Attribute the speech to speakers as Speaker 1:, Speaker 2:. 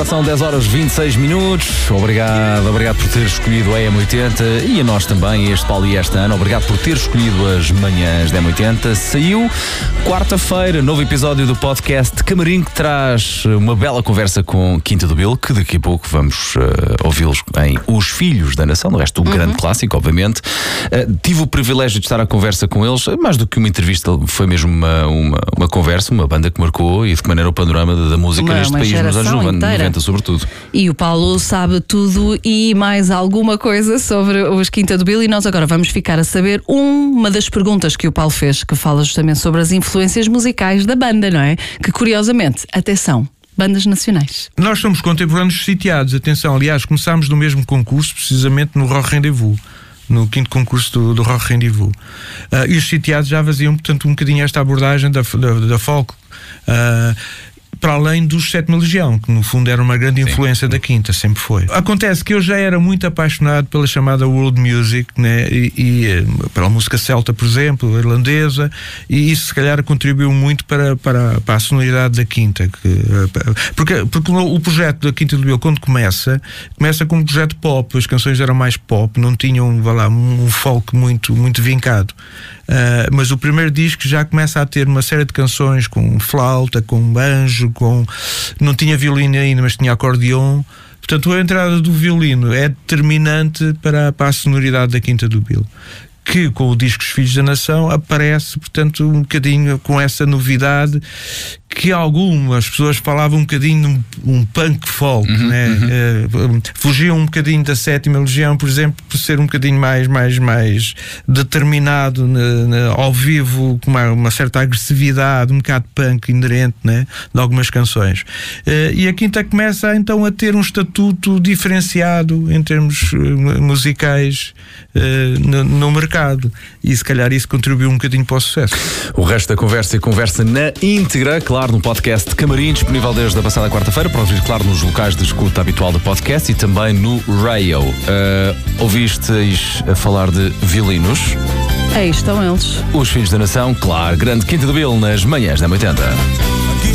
Speaker 1: Agora são 10h26. Obrigado por ter escolhido a M80 e a nós também, este Paulo e esta Ana. Obrigado por ter escolhido as manhãs da M80. Saiu quarta-feira, novo episódio do podcast Camarim, que traz uma bela conversa com Quinta do Bill, que daqui a pouco vamos ouvi-los em Os Filhos da Nação, no resto um grande clássico, obviamente. Tive o privilégio de estar à conversa com eles, mais do que uma entrevista, foi mesmo uma conversa, uma banda que marcou e de que maneira o panorama da música neste país nos anos 90 sobretudo.
Speaker 2: E o Paulo sabe tudo e mais alguma coisa sobre os Quinta do Bill, e nós agora vamos ficar a saber uma das perguntas que o Paulo fez, que fala justamente sobre as influências musicais da banda, não é? Que curiosamente, atenção, bandas nacionais.
Speaker 3: Nós somos contemporâneos sitiados, atenção, aliás, começámos no mesmo concurso, precisamente no Rock Rendezvous, no 5º concurso do Rock Rendezvous. E os sitiados já faziam, portanto, um bocadinho esta abordagem da folk, para além dos Sétima Legião, que no fundo era uma grande influência da Quinta, sempre foi. Acontece que eu já era muito apaixonado pela chamada world music, né? e pela música celta, por exemplo, irlandesa, e isso se calhar contribuiu muito para a sonoridade da Quinta. Porque o projeto da Quinta do Bill, quando começa como um projeto pop, as canções eram mais pop, não tinham um folk muito vincado. Mas o primeiro disco já começa a ter uma série de canções com flauta, com banjo, não tinha violino ainda, mas tinha acordeon. Portanto, a entrada do violino é determinante para a sonoridade da Quinta do Bill, que com o disco Os Filhos da Nação aparece, portanto, um bocadinho com essa novidade que algumas pessoas falavam um bocadinho de um punk folk, né? Fugiam um bocadinho da Sétima Legião, por exemplo, por ser um bocadinho mais determinado ao vivo, com uma certa agressividade, um bocado punk inerente, né? De algumas canções. E a Quinta começa então a ter um estatuto diferenciado em termos musicais no mercado, e se calhar isso contribuiu um bocadinho para o sucesso.
Speaker 1: O resto da conversa na íntegra, claro, no podcast Camarim, disponível desde a passada quarta-feira, para ouvir, claro, nos locais de escuta habitual do podcast e também no Radio. Ouvisteis a falar de violinos?
Speaker 2: Aí estão eles.
Speaker 1: Os Filhos da Nação, claro, grande Quinta do Bill nas manhãs da M80.